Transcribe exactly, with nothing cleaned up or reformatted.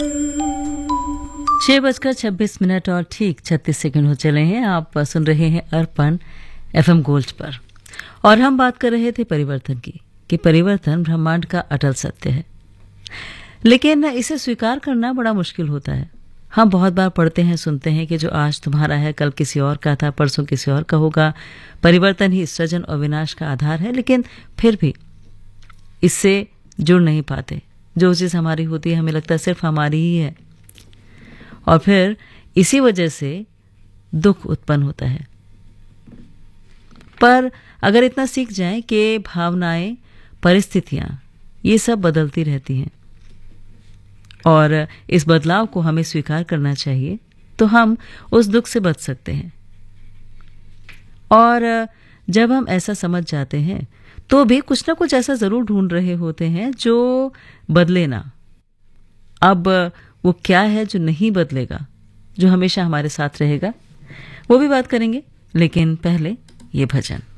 छह बजकर छब्बीस मिनट और ठीक छत्तीस सेकंड हो चले हैं। आप सुन रहे हैं अर्पण एफएम गोल्ड पर, और हम बात कर रहे थे परिवर्तन की, कि परिवर्तन ब्रह्मांड का अटल सत्य है, लेकिन इसे स्वीकार करना बड़ा मुश्किल होता है। हम बहुत बार पढ़ते हैं, सुनते हैं कि जो आज तुम्हारा है कल किसी और का था, परसों किसी और का होगा। परिवर्तन ही सृजन और विनाश का आधार है, लेकिन फिर भी इससे जुड़ नहीं पाते। जो चीज़ हमारी होती है हमें लगता है सिर्फ हमारी ही है, और फिर इसी वजह से दुख उत्पन्न होता है। पर अगर इतना सीख जाएं कि भावनाएं, परिस्थितियां ये सब बदलती रहती हैं और इस बदलाव को हमें स्वीकार करना चाहिए, तो हम उस दुख से बच सकते हैं। और जब हम ऐसा समझ जाते हैं तो भी कुछ ना कुछ ऐसा ज़रूर ढूंढ रहे होते हैं जो बदले ना। अब वो क्या है जो नहीं बदलेगा, जो हमेशा हमारे साथ रहेगा, वो भी बात करेंगे, लेकिन पहले ये भजन।